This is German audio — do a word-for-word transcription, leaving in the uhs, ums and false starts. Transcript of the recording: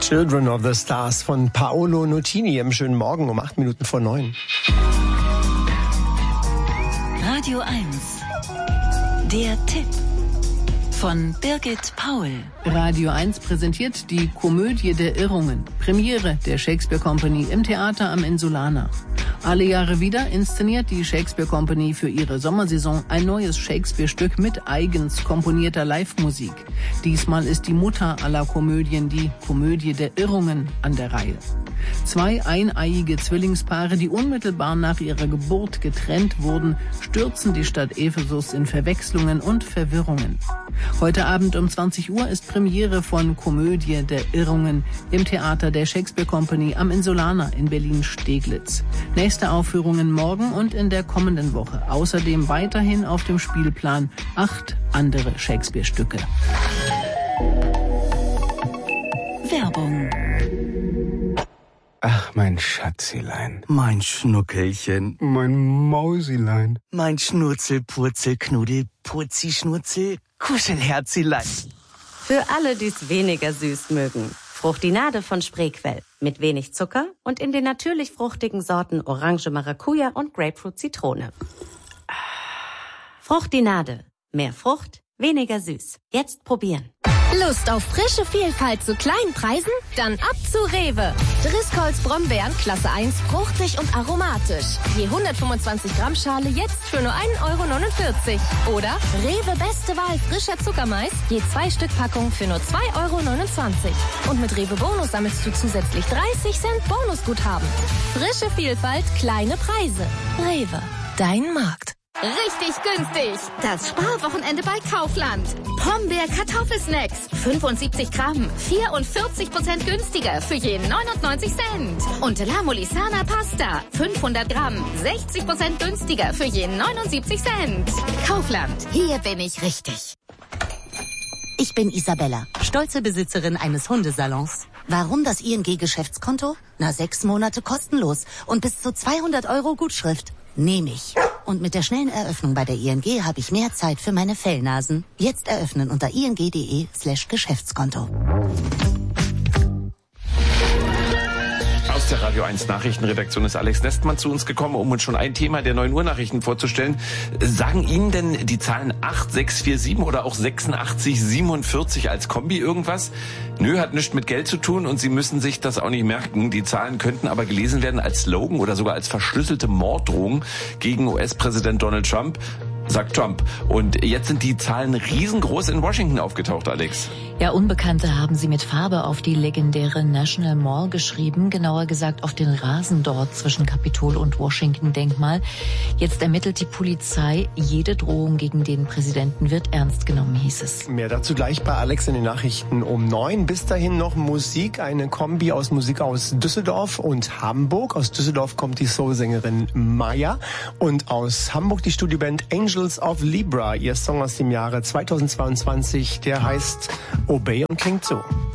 Children of the Stars von Paolo Nutini im schönen Morgen um acht Minuten vor neun. Radio eins. Der Tipp von Birgit Paul. Radio eins präsentiert die Komödie der Irrungen. Premiere der Shakespeare Company im Theater am Insulaner. Alle Jahre wieder inszeniert die Shakespeare Company für ihre Sommersaison ein neues Shakespeare-Stück mit eigens komponierter Live-Musik. Diesmal ist die Mutter aller Komödien die Komödie der Irrungen an der Reihe. Zwei eineiige Zwillingspaare, die unmittelbar nach ihrer Geburt getrennt wurden, stürzen die Stadt Ephesus in Verwechslungen und Verwirrungen. Heute Abend um zwanzig Uhr ist Premiere von Komödie der Irrungen im Theater der Shakespeare Company am Insulaner in Berlin-Steglitz. Nächste Aufführungen morgen und in der kommenden Woche. Außerdem weiterhin auf dem Spielplan acht andere Shakespeare-Stücke. Werbung. Ach, mein Schatzilein. Mein Schnuckelchen. Mein Mausilein. Mein Schnurzel, Purzel, Knuddel, Purzi, Schnurzel, Kuschelherzilein. Für alle, die es weniger süß mögen. Fruchtinade von Spreequell. Mit wenig Zucker und in den natürlich fruchtigen Sorten Orange Maracuja und Grapefruit Zitrone. Fruchtinade. Mehr Frucht, weniger süß. Jetzt probieren. Lust auf frische Vielfalt zu kleinen Preisen? Dann ab zu Rewe. Driscolls Brombeeren Klasse eins, fruchtig und aromatisch. Je hundertfünfundzwanzig Gramm Schale jetzt für nur ein Euro neunundvierzig. Oder Rewe Beste Wahl frischer Zuckermais, je zwei Stück Packung für nur zwei Euro neunundzwanzig. Und mit Rewe Bonus sammelst du zusätzlich dreißig Cent Bonusguthaben. Frische Vielfalt, kleine Preise. Rewe, dein Markt. Richtig günstig. Das Sparwochenende bei Kaufland. Pombeer Kartoffelsnacks. fünfundsiebzig Gramm. vierundvierzig Prozent günstiger für je neunundneunzig Cent. Und La Molisana Pasta. fünfhundert Gramm. sechzig Prozent günstiger für je neunundsiebzig Cent. Kaufland. Hier bin ich richtig. Ich bin Isabella, stolze Besitzerin eines Hundesalons. Warum das I N G-Geschäftskonto? Na, sechs Monate kostenlos und bis zu zweihundert Euro Gutschrift. Nehme ich. Und mit der schnellen Eröffnung bei der I N G habe ich mehr Zeit für meine Fellnasen. Jetzt eröffnen unter ing.de slash Geschäftskonto. Aus der Radio eins Nachrichtenredaktion ist Alex Nestmann zu uns gekommen, um uns schon ein Thema der neun Uhr Nachrichten vorzustellen. Sagen Ihnen denn die Zahlen acht sechs vier sieben oder auch sechsundachtzig siebenundvierzig als Kombi irgendwas? Nö, hat nichts mit Geld zu tun und Sie müssen sich das auch nicht merken. Die Zahlen könnten aber gelesen werden als Slogan oder sogar als verschlüsselte Morddrohung gegen U S-Präsident Donald Trump. Sagt Trump. Und jetzt sind die Zahlen riesengroß in Washington aufgetaucht, Alex. Ja, Unbekannte haben sie mit Farbe auf die legendäre National Mall geschrieben, genauer gesagt auf den Rasen dort zwischen Kapitol und Washington-Denkmal. Jetzt ermittelt die Polizei. Jede Drohung gegen den Präsidenten wird ernst genommen, hieß es. Mehr dazu gleich bei Alex in den Nachrichten um neun. Bis dahin noch Musik, eine Kombi aus Musik aus Düsseldorf und Hamburg. Aus Düsseldorf kommt die Soul-Sängerin Maya und aus Hamburg die Studioband Angels of Libra. Ihr Song aus dem Jahre zweitausendzweiundzwanzig, der heißt Obey und klingt so.